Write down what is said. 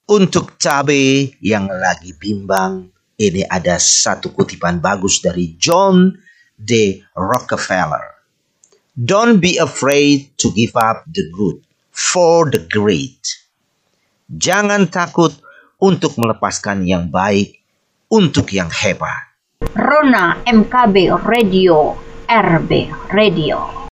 Untuk cabai yang lagi bimbang, ini ada satu kutipan bagus dari John D. Rockefeller. Don't be afraid to give up the good for the great. Jangan takut untuk melepaskan yang baik untuk yang hebat. Rona MKB Radio, RB Radio.